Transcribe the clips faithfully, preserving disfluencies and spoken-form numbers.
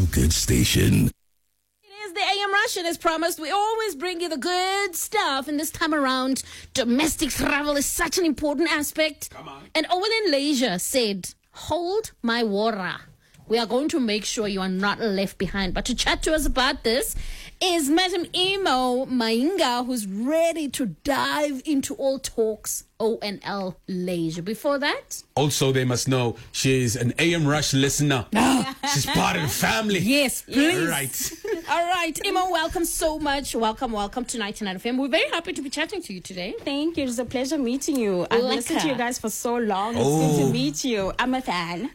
good station. The A M Rush, and as promised, we always bring you the good stuff. And this time around, domestic travel is such an important aspect. Come on. And Owen and Leisure said, hold my water. We are going to make sure you are not left behind. But to chat to us about this is Madam Imo Mainga, who's ready to dive into all talks O N L Leisure. Before that, Also, they must know she's an A M Rush listener. She's part of the family. yes, please. Right. All right, Imo, welcome so much. Welcome, welcome to ninety-nine F M. We're very happy to be chatting to you today. Thank you. It's a pleasure meeting you. I've Lekker. listened to you guys for so long. It's Oh. good to meet you. I'm a fan.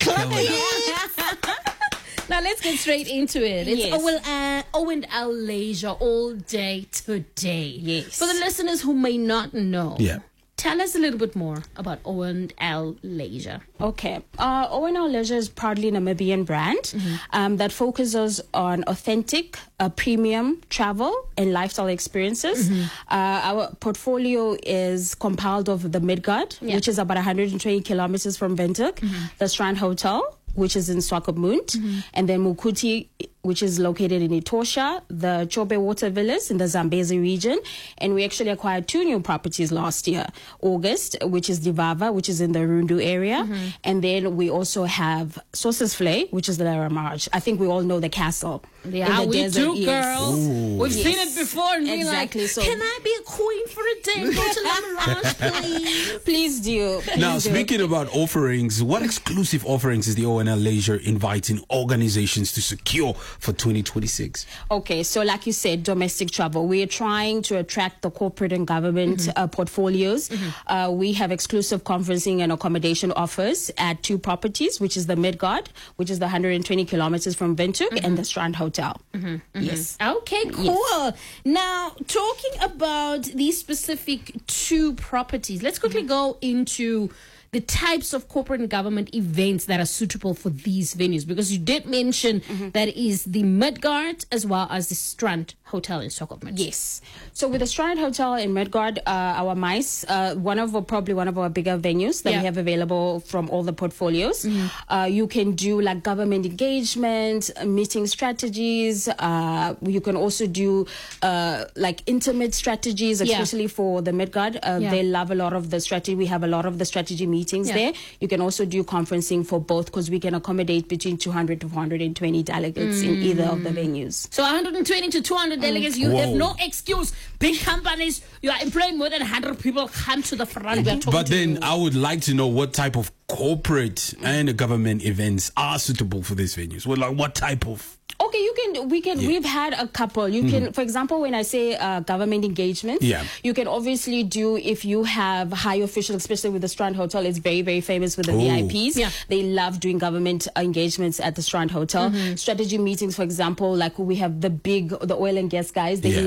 Now let's get straight into it. It's Yes. O L uh, O and L Leisure all day today. Yes. For the listeners who may not know, Yeah. tell us a little bit more about O and L Leisure. Okay. Uh, O N L Leisure is proudly a Namibian brand Mm-hmm. um, that focuses on authentic, uh, premium travel and lifestyle experiences. Mm-hmm. Uh, our portfolio is compiled of the Midgard, Yeah. which is about one hundred twenty kilometers from Windhoek, Mm-hmm. the Strand Hotel, which is in Swakopmund, and then Mukuti, which is located in Etosha, the Chobe Water Villas in the Zambezi region. And we actually acquired two new properties last year. August, which is Divava, which is in the Rundu area. And then we also have Sossusvlei, which is the Laramage. I think we all know the castle. Yeah, in the we desert, do, yes. girl. We've Yes. seen it before and been Exactly, like, so- can I be a queen for a day? Go to Lamarage, please. Please do. Please Now, do. speaking about offerings, what exclusive offerings is the O N L Leisure inviting organizations to secure for twenty twenty-six? Okay, so like you said, domestic travel. We are trying to attract the corporate and government Mm-hmm. uh, portfolios. Uh, we have exclusive conferencing and accommodation offers at two properties, which is the Midgard, which is the one hundred twenty kilometers from Windhoek, Mm-hmm. and the Strand Hotel. Yes. Okay, cool. Now, talking about these specific two properties, let's quickly go into the types of corporate and government events that are suitable for these venues, because you did mention that is the Midgard as well as the Strand Hotel in Swakopmund. Yes. So with the Strand Hotel in Midgard, uh, our MICE, uh, one of our, probably one of our bigger venues that Yeah. we have available from all the portfolios. Uh, you can do like government engagement, uh, meeting strategies. Uh, you can also do uh, like intimate strategies, Yeah. especially for the Midgard. Uh, Yeah. They love a lot of the strategy. We have a lot of the strategy meetings Yeah. there. You can also do conferencing for both because we can accommodate between two hundred to four hundred twenty delegates in either of the venues. So one hundred twenty to two hundred delegates, you have Whoa. no excuse. Big companies, you are employing more than one hundred people, come to the front. We are talking But to then you. I would like to know what type of corporate and government events are suitable for these venues. Well, like what type of... Okay, you can, we can, we've had a couple. You can, for example, when I say uh, government engagements, Yeah. you can obviously do if you have high officials, especially with the Strand Hotel, it's very, very famous with the Oh. V I Ps. Yeah. They love doing government engagements at the Strand Hotel. Strategy meetings, for example, like we have the big, the oil and gas guys, they Yeah.